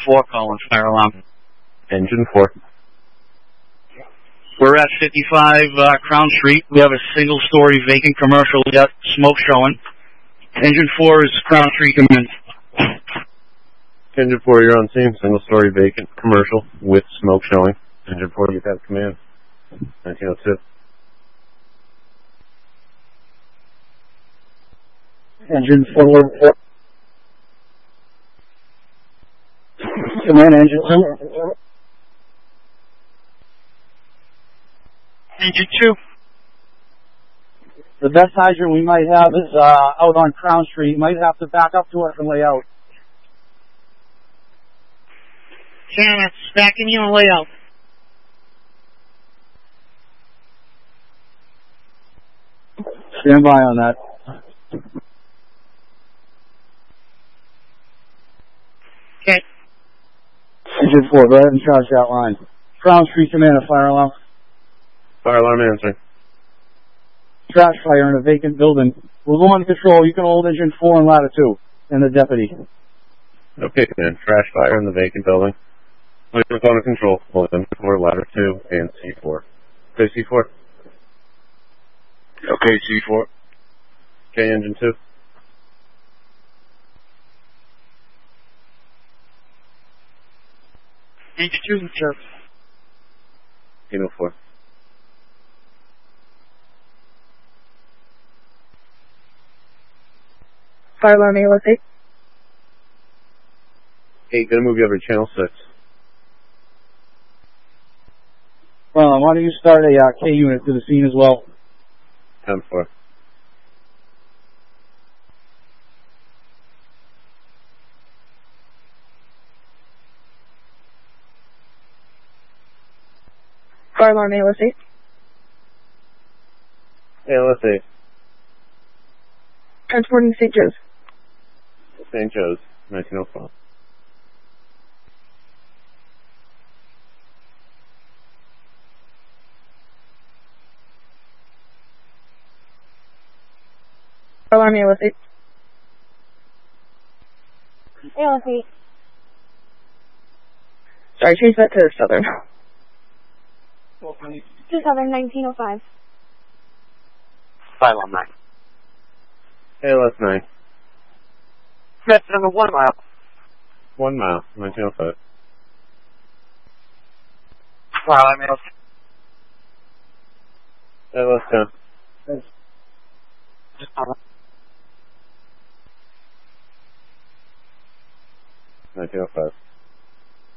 4 calling fire alarm. Engine 4. We're at 55 Crown Street. We have a single-story vacant commercial. We got smoke showing. Engine 4 is Crown Street command. Engine 4, you're on scene. Single-story vacant commercial with smoke showing. Engine 4, you have command. 1902. Engine 4. Command engine 4. Engine 2. The best hydrant we might have is out on Crown Street. You might have to back up to us and lay out. Shannon, stacking you on layout. Stand by on that. Okay. Engine 4, go ahead and charge that line. Crown Street command, a fire alarm. Fire alarm answering. Trash fire in a vacant building. We'll go on control. You can hold engine 4 and ladder 2. And the deputy. Okay, command. Trash fire in the vacant building. We're under control. Hold engine 4, ladder 2, and C4. Okay, C4. Okay, C4. Okay, engine 2. Engine 2, sir. 1804. Fire alarm ALS8. Hey, gonna move you over to channel 6. Well, why don't you start a K unit to the scene as well? 10-4. Fire alarm ALS8. ALS8. Transporting St. Joe's. St. Joe's, 1905. Fire alarm ALS8. ALS8. Sorry, change that to Southern. 2000 1905. Fire alarm 9. ALS9. That's number 1 mile. 1 mile, 1905. Fire alarm ALS. ALS10. 1905.